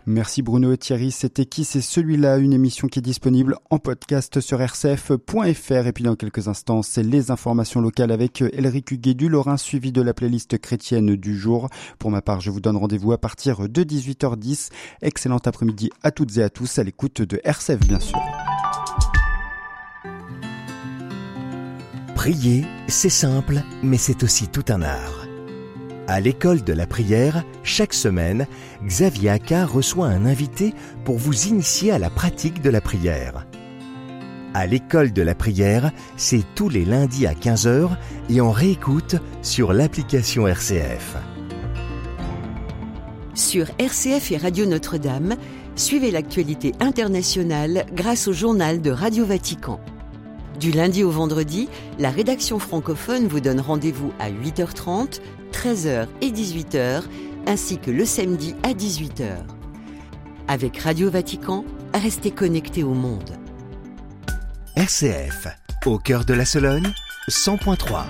Merci Bruno et Thierry. C'était Qui c'est celui-là, une émission qui est disponible en podcast sur rcf.fr. Et puis dans quelques instants, c'est les informations locales avec Elric Huguet du Lorrain, suivi de la playlist chrétienne du jour. Pour ma part, je vous donne rendez-vous à partir de 18h10. Excellent après-midi à toutes et à tous, à l'écoute de RCF bien sûr. Prier, c'est simple, mais c'est aussi tout un art. À l'école de la prière, chaque semaine, Xavier Accard reçoit un invité pour vous initier à la pratique de la prière. À l'école de la prière, c'est tous les lundis à 15h et en réécoute sur l'application RCF. Sur RCF et Radio Notre-Dame, suivez l'actualité internationale grâce au journal de Radio Vatican. Du lundi au vendredi, la rédaction francophone vous donne rendez-vous à 8h30, 13h et 18h, ainsi que le samedi à 18h. Avec Radio Vatican, restez connectés au monde. RCF, au cœur de la Sologne, 100.3.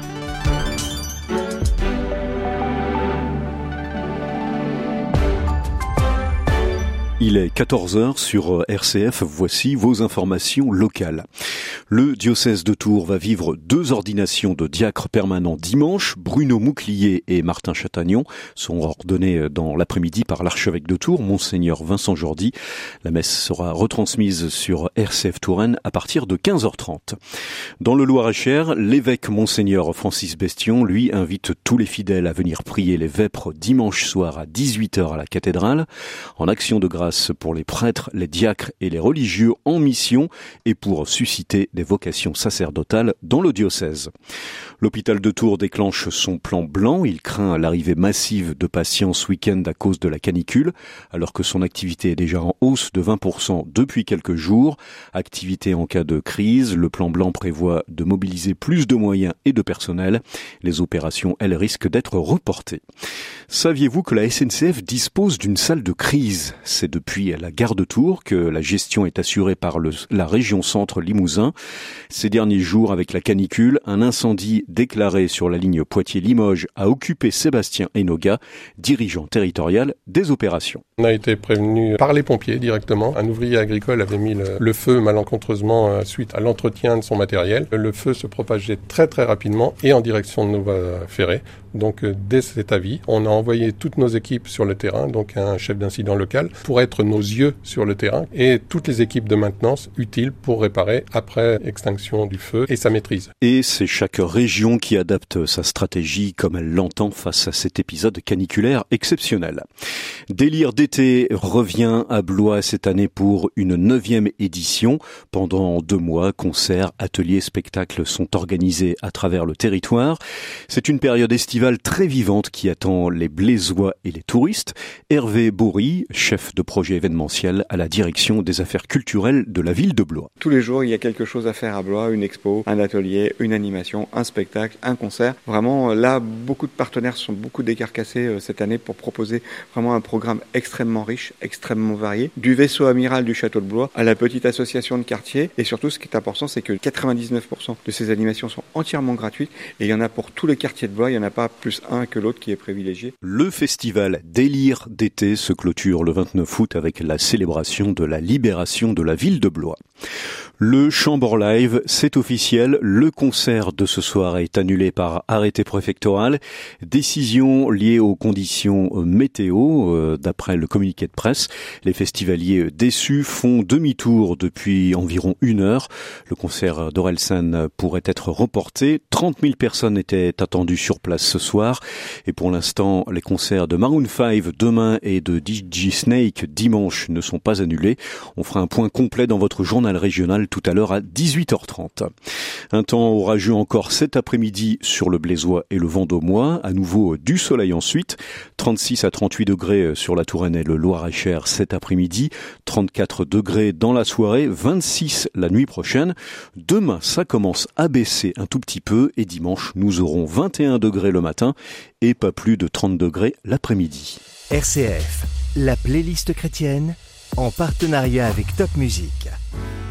Il est 14h sur RCF, voici vos informations locales. Le diocèse de Tours va vivre 2 ordinations de diacres permanents dimanche. Bruno Mouclier et Martin Chatagnon sont ordonnés dans l'après-midi par l'archevêque de Tours, Monseigneur Vincent Jordi. La messe sera retransmise sur RCF Touraine à partir de 15h30. Dans le Loir-et-Cher, l'évêque Monseigneur Francis Bestion, lui, invite tous les fidèles à venir prier les vêpres dimanche soir à 18h à la cathédrale, en action de grâce pour les prêtres, les diacres et les religieux en mission et pour susciter des vocations sacerdotales dans le diocèse. L'hôpital de Tours déclenche son plan blanc. Il craint l'arrivée massive de patients ce week-end à cause de la canicule, alors que son activité est déjà en hausse de 20% depuis quelques jours. Activité en cas de crise, le plan blanc prévoit de mobiliser plus de moyens et de personnel. Les opérations, elles, risquent d'être reportées. Saviez-vous que la SNCF dispose d'une salle de crise ? C'est depuis la gare de Tours que la gestion est assurée par la région Centre Limousin. Ces derniers jours, avec la canicule, un incendie déclaré sur la ligne Poitiers-Limoges a occupé Sébastien Enoga, dirigeant territorial des opérations. On a été prévenu par les pompiers directement. Un ouvrier agricole avait mis le feu malencontreusement suite à l'entretien de son matériel. Le feu se propageait très très rapidement et en direction de Nova-Ferré. Donc dès cet avis, on a envoyé toutes nos équipes sur le terrain, donc un chef d'incident local, pour être nos yeux sur le terrain et toutes les équipes de maintenance utiles pour réparer après extinction du feu et sa maîtrise. Et c'est chaque région qui adapte sa stratégie comme elle l'entend face à cet épisode caniculaire exceptionnel. Délire d'été revient à Blois cette année pour une 9e édition. Pendant 2 mois, concerts, ateliers, spectacles sont organisés à travers le territoire. C'est une période estivale très vivante qui attend les Blésois et les touristes. Hervé Bourri, chef de projet événementiel à la direction des affaires culturelles de la ville de Blois. Tous les jours, il y a quelque chose à faire à Blois, une expo, un atelier, une animation, un spectacle, un concert. Vraiment, là, beaucoup de partenaires se sont beaucoup décarcassés cette année pour proposer vraiment un programme extrêmement riche, extrêmement varié. Du vaisseau amiral du château de Blois à la petite association de quartier. Et surtout, ce qui est important, c'est que 99% de ces animations sont entièrement gratuites. Et il y en a pour tous les quartiers de Blois. Il n'y en a pas plus un que l'autre qui est privilégié. Le festival Délire d'été se clôture le 29 août avec la célébration de la libération de la ville de Blois. Le Chambre Live, c'est officiel, le concert de ce soir est annulé par arrêté préfectoral. Décision liée aux conditions météo, d'après le communiqué de presse. Les festivaliers déçus font demi-tour depuis environ 1 heure. Le concert d'Orelsan pourrait être reporté. 30 000 personnes étaient attendues sur place ce soir. Et pour l'instant, les concerts de Maroon 5 demain et de DJ Snake dimanche ne sont pas annulés. On fera un point complet dans votre journal régional tout à l'heure à 18h30. Un temps orageux encore cet après-midi sur le Blésois et le Vendômois. À nouveau du soleil ensuite. 36 à 38 degrés sur la Touraine et le Loir-et-Cher cet après-midi. 34 degrés dans la soirée. 26 la nuit prochaine. Demain, ça commence à baisser un tout petit peu. Et dimanche, nous aurons 21 degrés le matin et pas plus de 30 degrés l'après-midi. RCF, la playlist chrétienne, en partenariat avec Top Music.